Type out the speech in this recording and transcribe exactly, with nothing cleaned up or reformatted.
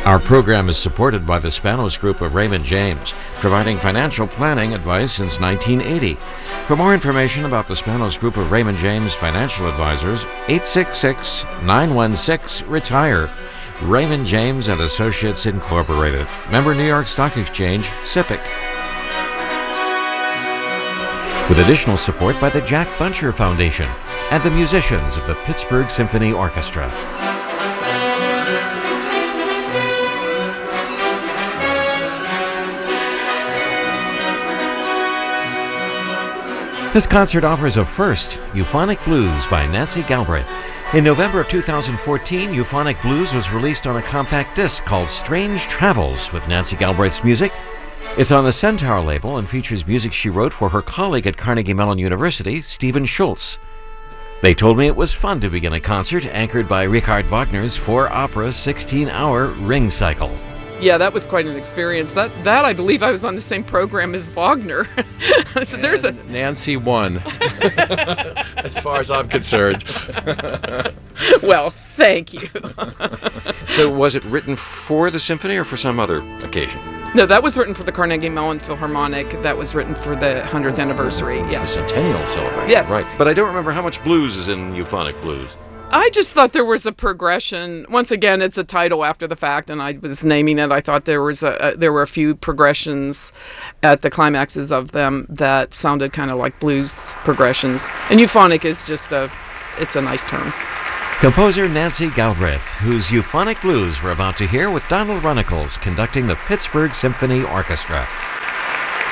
Our program is supported by the Spanos Group of Raymond James, providing financial planning advice since nineteen eighty. For more information about the Spanos Group of Raymond James Financial Advisors, eight six six, nine one six, RETIRE. Raymond James and Associates Incorporated. Member New York Stock Exchange, S I P C. With additional support by the Jack Buncher Foundation and the musicians of the Pittsburgh Symphony Orchestra. This concert offers a first, Euphonic Blues by Nancy Galbraith. In November of two thousand fourteen, Euphonic Blues was released on a compact disc called Strange Travels with Nancy Galbraith's music. It's on the Centaur label and features music she wrote for her colleague at Carnegie Mellon University, Stephen Schultz. They told me it was fun to begin a concert anchored by Richard Wagner's four-opera, sixteen-hour Ring Cycle. Yeah, that was quite an experience. That, that I believe I was on the same program as Wagner. So and there's a Nancy won, as far as I'm concerned. Well, thank you. So was it written for the symphony or for some other occasion? No, that was written for the Carnegie Mellon Philharmonic. That was written for the hundredth anniversary. The Yes. centennial celebration. Yes. Right. But I don't remember how much blues is in Euphonic Blues. I just thought there was a progression. Once again, it's a title after the fact, and I was naming it. I thought there was a, a there were a few progressions at the climaxes of them that sounded kind of like blues progressions. And euphonic is just a, it's a nice term. Composer Nancy Galbraith, whose Euphonic Blues we're about to hear with Donald Runnicles conducting the Pittsburgh Symphony Orchestra.